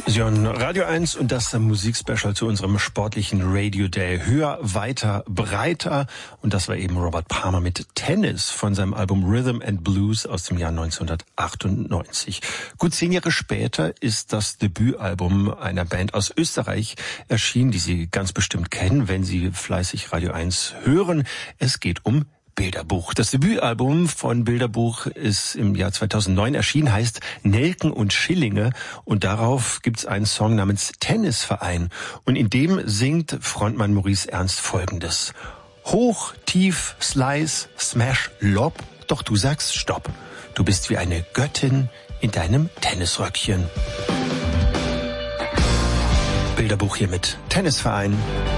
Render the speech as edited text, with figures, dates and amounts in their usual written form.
Sie hören Radio 1 und das Musikspecial zu unserem sportlichen Radio Day. Höher, weiter, breiter. Und das war eben Robert Palmer mit Tennis von seinem Album Rhythm and Blues aus dem Jahr 1998. Gut 10 Jahre später ist das Debütalbum einer Band aus Österreich erschienen, die Sie ganz bestimmt kennen, wenn Sie fleißig Radio 1 hören. Es geht um Bilderbuch. Das Debütalbum von Bilderbuch ist im Jahr 2009 erschienen, heißt Nelken und Schillinge und darauf gibt's einen Song namens Tennisverein und in dem singt Frontmann Maurice Ernst Folgendes: Hoch, tief, Slice, Smash, Lob, doch du sagst Stopp. Du bist wie eine Göttin in deinem Tennisröckchen. Bilderbuch hier mit Tennisverein.